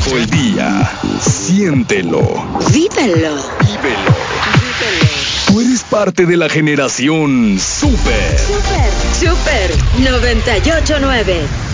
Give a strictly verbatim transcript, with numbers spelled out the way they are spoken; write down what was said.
todo el día. Siéntelo. Vívelo. Vívelo. Tú eres parte de la generación Super. Super. Super noventa y ocho nueve.